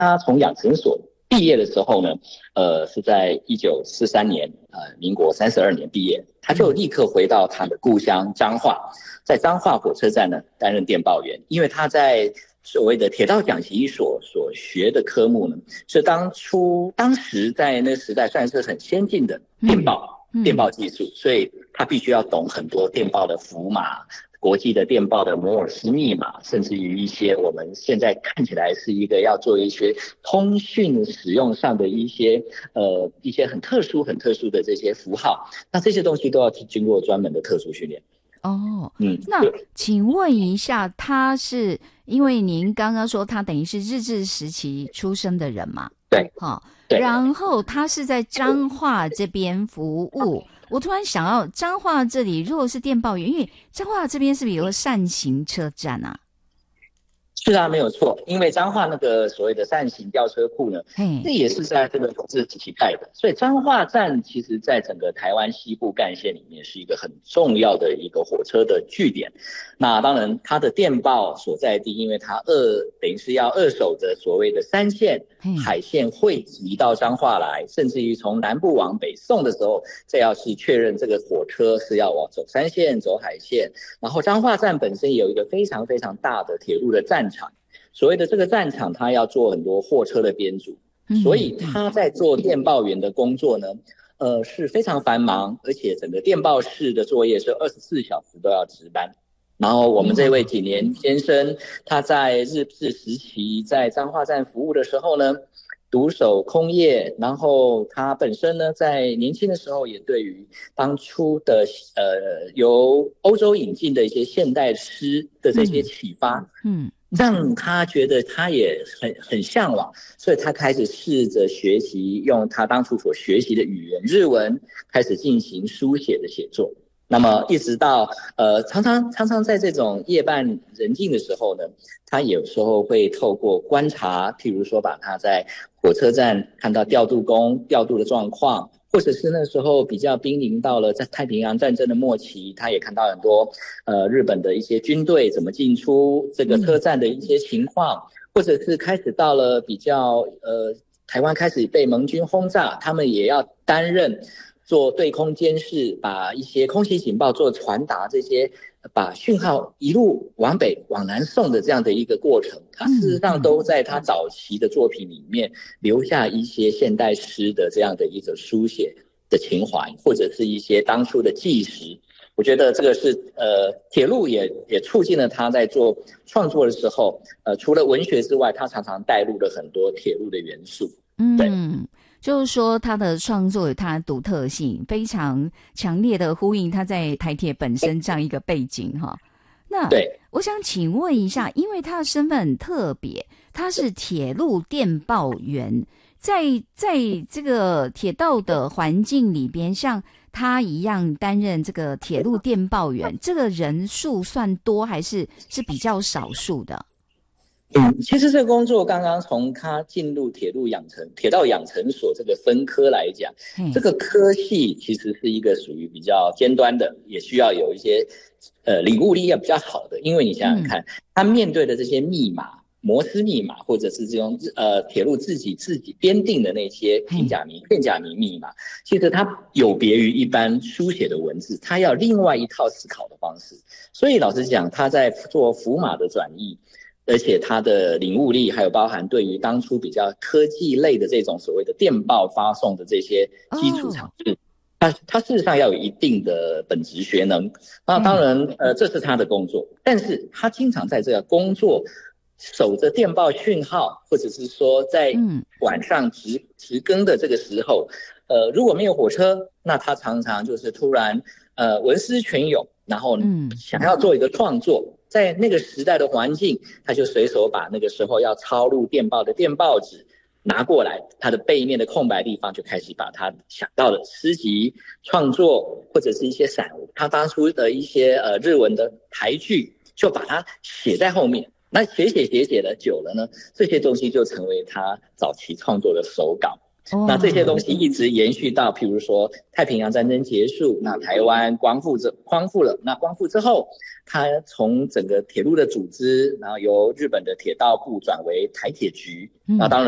他从养成所毕业的时候呢，是在1943年，民国32年毕业，他就立刻回到他的故乡彰化，在彰化火车站呢担任电报员，因为他在所谓的铁道讲习所所学的科目呢，是当时在那个时代算是很先进的电报技术，所以他必须要懂很多电报的符码，国际的电报的摩尔斯密码，甚至于一些我们现在看起来是一个要做一些通讯使用上的一些很特殊的这些符号，那这些东西都要经过专门的特殊训练。 那请问一下，他是因为您刚刚说他等于是日治时期出生的人嘛？ 对，对。 然后他是在彰化这边服务。我突然想到，彰化这里如果是电报员，因为彰化这边是不是有个扇形车站啊？ 是啊，没有错，因为彰化那个所谓的扇形吊车库呢，这也是在这个统治时期盖的，所以彰化站其实在整个台湾西部干线里面是一个很重要的一个火车的据点。那当然它的电报所在地，因为它等于是要二手的所谓的山线海线汇集到彰化来，甚至于从南部往北送的时候，这要是确认这个火车是要往走山线走海线，然后彰化站本身也有一个非常非常大的铁路的站场，所谓的这个站场它要做很多货车的编组，所以他在做电报员的工作呢是非常繁忙，而且整个电报室的作业是24小时都要值班。然后我们这位景年先生，他在日治时期在彰化站服务的时候呢，独守空业，然后他本身呢在年轻的时候也对于当初的由欧洲引进的一些现代诗的这些启发，让他觉得他也很向往，所以他开始试着学习用他当初所学习的语言日文开始进行书写的写作。那么一直到常常在这种夜半人静的时候呢，他有时候会透过观察，譬如说把他在火车站看到调度工调度的状况，或者是那时候比较濒临到了在太平洋战争的末期，他也看到很多日本的一些军队怎么进出这个车站的一些情况，或者是开始到了比较台湾开始被盟军轰炸，他们也要担任做对空监视，把一些空袭警报做传达，这些把讯号一路往北往南送的这样的一个过程，他事实上都在他早期的作品里面留下一些现代诗的这样的一种书写的情怀，或者是一些当初的纪实。我觉得这个是铁路也促进了他在做创作的时候，除了文学之外，他常常带入了很多铁路的元素。对。 就是说他的创作有他的独特性，非常强烈的呼应他在台铁本身这样一个背景哈。那我想请问一下，因为他的身份很特别，他是铁路电报员，在这个铁道的环境里边，像他一样担任这个铁路电报员，这个人数算多还是比较少数的？ 其实这个工作刚刚从他进入铁道养成所这个分科来讲，这个科系其实是一个属于比较尖端的，也需要有一些领悟力要比较好的。因为你想想看，他面对的这些密码、摩斯密码，或者是这种铁路自己编定的那些片假名密码，其实它有别于一般书写的文字，它要另外一套思考的方式。所以老实讲，他在做符码的转译，而且他的领悟力还有包含对于当初比较科技类的这种所谓的电报发送的这些基础常识，他事实上要有一定的本职学能。那当然这是他的工作，但是他经常在这个工作守着电报讯号，或者是说在晚上值更的这个时候，如果没有火车，那他常常就是突然文思泉涌，然后想要做一个创作。在那个时代的环境，他就随手把那个时候要抄录电报的电报纸拿过来，他的背面的空白地方就开始把他想到的诗集创作或者是一些散文，他当初的一些日文的台句，就把它写在后面。那写了久了呢，这些东西就成为他早期创作的手稿。那这些东西一直延续到譬如说太平洋战争结束，那台湾光复了，那光复之后，他从整个铁路的组织，然后由日本的铁道部转为台铁局，那当然